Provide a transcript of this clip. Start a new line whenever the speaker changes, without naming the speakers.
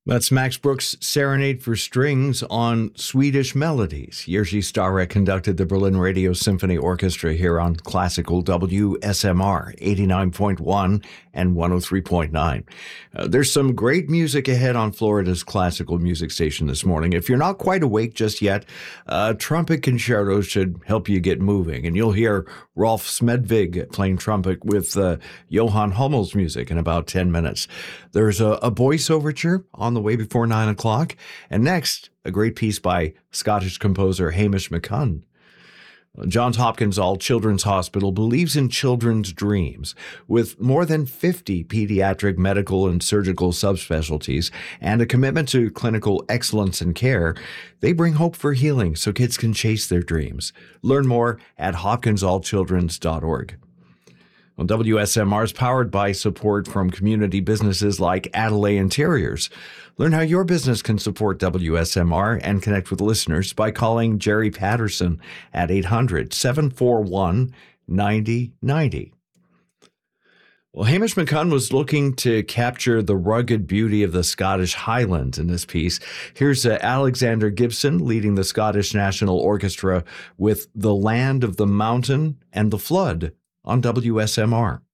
That's Max Bruch's Serenade for Strings on Swedish Melodies. Jerzy Starek conducted the Berlin Radio Symphony Orchestra here on Classical WSMR 89.1 and 103.9. There's some great music ahead on Florida's classical music station this morning. If you're not quite awake just yet, trumpet concerto should help you get moving. And you'll hear Rolf Smedvig playing trumpet with Johann Hummel's music in about 10 minutes. There's a Boyce overture on the way before 9 o'clock. And next, a great piece by Scottish composer Hamish McCunn. Johns Hopkins All Children's Hospital believes in children's dreams. With more than 50 pediatric medical and surgical subspecialties and a commitment to clinical excellence and care, they bring hope for healing so kids can chase their dreams. Learn more at hopkinsallchildrens.org. Well, WSMR is powered by support from community businesses like Adelaide Interiors. Learn how your business can support WSMR and connect with listeners by calling Jerry Patterson at 800-741-9090. Well, Hamish McCunn was looking to capture the rugged beauty of the Scottish Highlands in this piece. Here's Alexander Gibson leading the Scottish National Orchestra with The Land of the Mountain and the Flood on WSMR.